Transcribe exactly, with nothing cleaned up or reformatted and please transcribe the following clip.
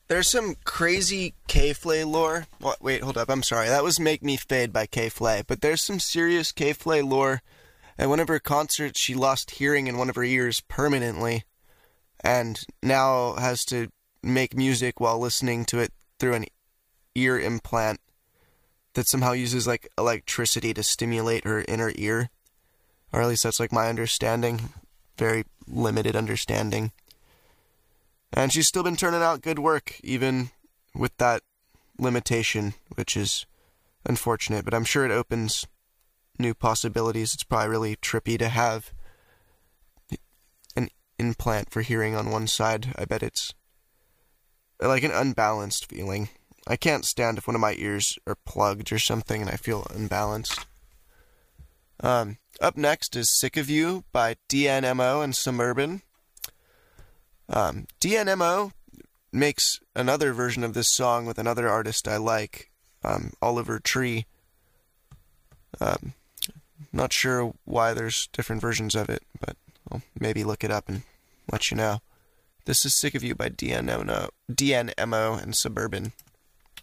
There's some crazy K-Flay lore. What, wait, hold up. I'm sorry. That was Make Me Fade by K-Flay. But there's some serious K-Flay lore. At one of her concerts, she lost hearing in one of her ears permanently. And now has to make music while listening to it through an ear implant that somehow uses, like, electricity to stimulate her inner ear. Or at least that's, like, my understanding. Very limited understanding. And she's still been turning out good work, even with that limitation, which is unfortunate. But I'm sure it opens new possibilities. It's probably really trippy to have an implant for hearing on one side. I bet it's like an unbalanced feeling. I can't stand if one of my ears are plugged or something and I feel unbalanced. Um, up next is Sick of You by D N M O and Suburban. Um, D N M O makes another version of this song with another artist I like, um, Oliver Tree. Um, not sure why there's different versions of it, but I'll maybe look it up and let you know. This is Sick of You by D N M O, D N M O and Suburban.